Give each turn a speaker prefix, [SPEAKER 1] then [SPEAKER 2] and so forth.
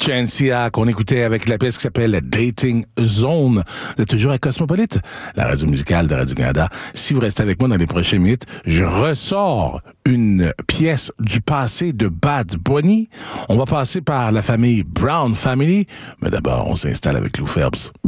[SPEAKER 1] Chancia, qu'on écoutait avec la pièce qui s'appelle Dating Zone. Vous êtes toujours à Cosmopolite, la radio musicale de Radio-Canada. Si vous restez avec moi dans les prochaines minutes, je ressors une pièce du passé de Bad Bunny. On va passer par la famille Brown Family, mais d'abord, on s'installe avec Lou Phelps.